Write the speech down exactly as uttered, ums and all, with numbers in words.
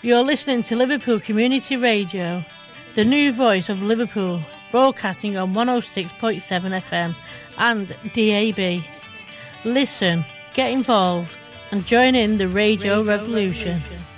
You're listening to Liverpool Community Radio, the new voice of Liverpool, broadcasting on one oh six point seven F M and D A B. Listen, get involved, and join in the radio, radio revolution. revolution.